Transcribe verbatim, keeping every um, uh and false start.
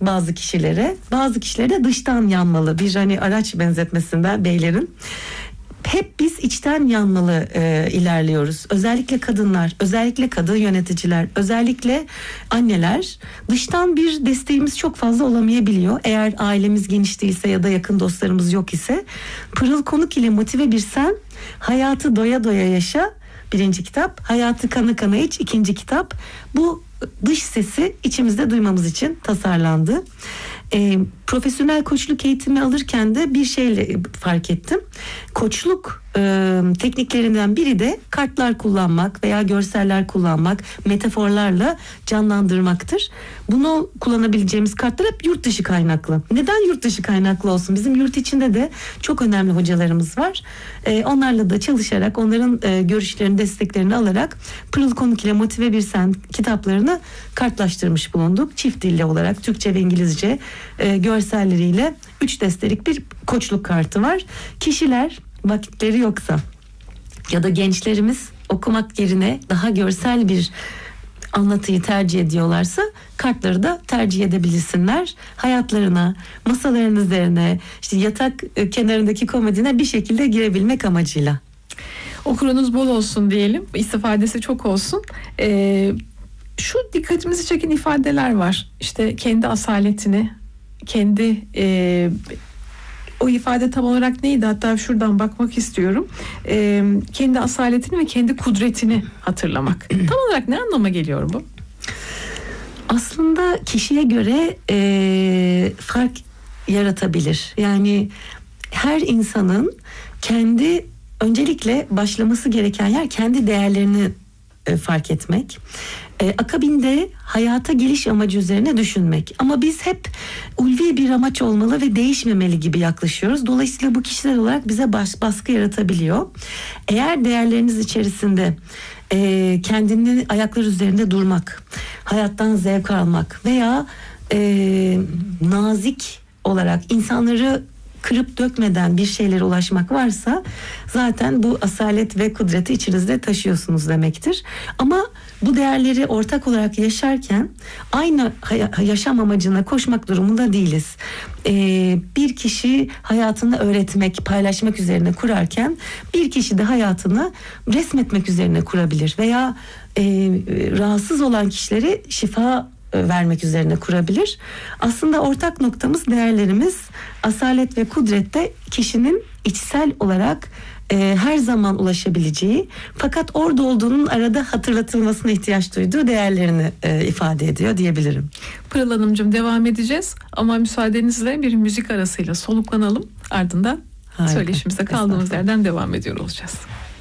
bazı kişilere, bazı kişilere de dıştan yanmalı. Bir hani araç benzetmesinden beylerin. Hep biz içten yanmalı e, ilerliyoruz. Özellikle kadınlar, özellikle kadın yöneticiler, özellikle anneler. Dıştan bir desteğimiz çok fazla olamayabiliyor. Eğer ailemiz geniş değilse ya da yakın dostlarımız yok ise. Pırıl Konuk ile Motive Bir Sen, Hayatı Doya Doya Yaşa birinci kitap, Hayatı Kana Kana İç ikinci kitap. Bu dış sesi içimizde duymamız için tasarlandı. E, profesyonel koçluk eğitimi alırken de bir şeyle fark ettim. Koçluk e, tekniklerinden biri de kartlar kullanmak veya görseller kullanmak, metaforlarla canlandırmaktır. Bunu kullanabileceğimiz kartlar hep yurt dışı kaynaklı. Neden yurt dışı kaynaklı olsun? Bizim yurt içinde de çok önemli hocalarımız var. E, onlarla da çalışarak, onların e, görüşlerini, desteklerini alarak Pırıl Konuk ile Motive Bir Sen kitaplarını kartlaştırmış bulunduk. Çift dilli olarak Türkçe ve İngilizce e, görselleriyle üç destelik bir koçluk kartı var. Kişiler vakitleri yoksa ya da gençlerimiz okumak yerine daha görsel bir anlatıyı tercih ediyorlarsa kartları da tercih edebilirsinler. Hayatlarına, masaların üzerine, işte yatak kenarındaki komodine bir şekilde girebilmek amacıyla. Okurunuz bol olsun diyelim. İstifadesi çok olsun. Ee, şu dikkatimizi çeken ifadeler var. İşte kendi asaletini, kendi e, o ifade tam olarak neydi? Hatta şuradan bakmak istiyorum. E, kendi asaletini ve kendi kudretini hatırlamak. Tam olarak ne anlama geliyor bu? Aslında kişiye göre e, fark yaratabilir. Yani her insanın kendi öncelikle başlaması gereken yer kendi değerlerini e, fark etmek. E, akabinde hayata geliş amacı üzerine düşünmek. Ama biz hep ulvi bir amaç olmalı ve değişmemeli gibi yaklaşıyoruz. Dolayısıyla bu kişisel olarak bize baş, baskı yaratabiliyor. Eğer değerleriniz içerisinde e, kendini ayaklar üzerinde durmak, hayattan zevk almak veya e, nazik olarak insanları kırıp dökmeden bir şeylere ulaşmak varsa zaten bu asalet ve kudreti içinizde taşıyorsunuz demektir. Ama bu değerleri ortak olarak yaşarken aynı yaşam amacına koşmak durumunda değiliz. Ee, bir kişi hayatını öğretmek, paylaşmak üzerine kurarken bir kişi de hayatını resmetmek üzerine kurabilir veya e, rahatsız olan kişileri şifa vermek üzerine kurabilir. Aslında ortak noktamız, değerlerimiz asalet ve kudrette kişinin içsel olarak e, her zaman ulaşabileceği fakat orada olduğunun arada hatırlatılmasına ihtiyaç duyduğu değerlerini e, ifade ediyor diyebilirim. Pırıl Hanımcığım, devam edeceğiz ama müsaadenizle bir müzik arasıyla soluklanalım, ardından Harika. Söyleşimize kaldığımız yerden devam ediyor olacağız.